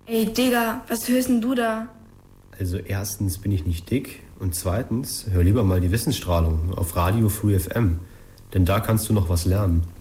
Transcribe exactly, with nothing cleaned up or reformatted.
Ey, Digga, was hörst denn du da? Also erstens bin ich nicht dick und zweitens hör lieber mal die Wissensstrahlung auf Radio Free F M, denn da kannst du noch was lernen.